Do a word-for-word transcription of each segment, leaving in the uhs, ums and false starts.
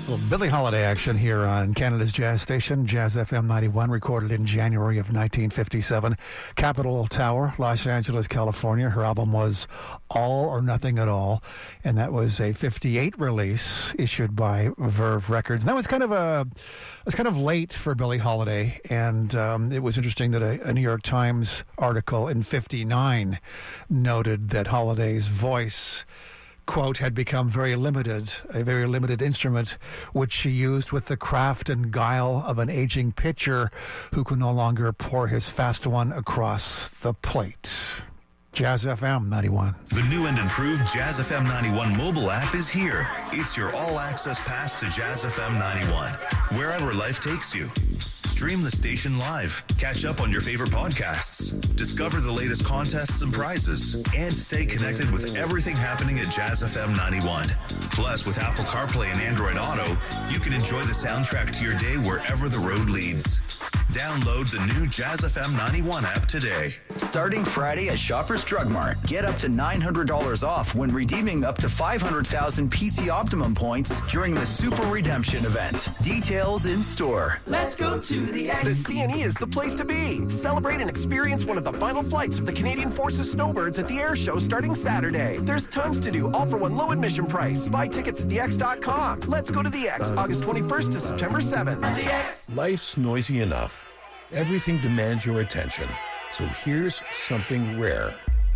Well, Billie Holiday action here on Canada's Jazz Station, Jazz F M ninety-one, recorded in January of nineteen fifty-seven. Capitol Tower, Los Angeles, California. Her album was All or Nothing at All, and that was a fifty-eight release issued by Verve Records. And that was kind of a, it was kind of late for Billie Holiday, and um, it was interesting that a, a New York Times article in fifty-nine noted that Holiday's voice, quote, had become very limited, a very limited instrument, which she used with the craft and guile of an aging pitcher who could no longer pour his fast one across the plate. Jazz F M ninety-one. The new and improved Jazz F M ninety-one mobile app is here. It's your all-access pass to Jazz F M ninety-one, wherever life takes you. Stream the station live, catch up on your favorite podcasts, discover the latest contests and prizes, and stay connected with everything happening at Jazz F M ninety-one. Plus, with Apple CarPlay and Android Auto, you can enjoy the soundtrack to your day wherever the road leads. Download the new Jazz F M ninety-one app today. Starting Friday at Shoppers Drug Mart, get up to nine hundred dollars off when redeeming up to five hundred thousand P C Optimum points during the Super Redemption event. Details in store. Let's go to the X. The C N E is the place to be. Celebrate and experience one of the final flights of the Canadian Forces Snowbirds at the air show starting Saturday. There's tons to do, all for one low admission price. Buy tickets at the x dot com. Let's go to the X, August twenty-first to September seventh. The X. Life's noisy enough. Everything demands your attention. So here's something rare.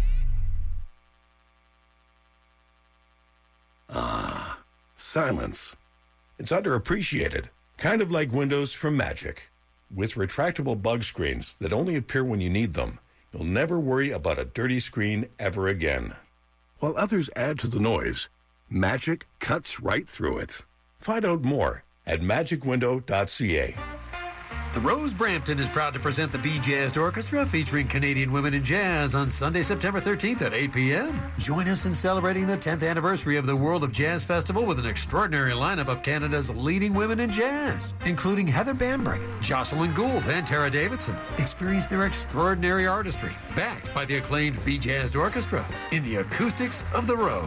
Ah, silence. It's underappreciated. Kind of like windows from Magic. With retractable bug screens that only appear when you need them, you'll never worry about a dirty screen ever again. While others add to the noise, Magic cuts right through it. Find out more at magic window dot c a. The Rose Brampton is proud to present the Bee Jazzed Orchestra featuring Canadian women in jazz on Sunday, September thirteenth at eight p.m. Join us in celebrating the tenth anniversary of the World of Jazz Festival with an extraordinary lineup of Canada's leading women in jazz, including Heather Bambrick, Jocelyn Gould, and Tara Davidson. Experience their extraordinary artistry, backed by the acclaimed Bee Jazzed Orchestra in the acoustics of the Rose.